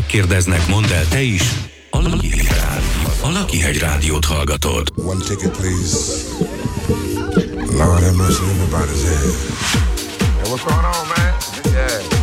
megkérdeznek, mondd el te is, a Lakihegy Rádiót hallgatod. One ticket, please. Lord have mercy, everybody's here. Hey, what's going on, man? Yeah.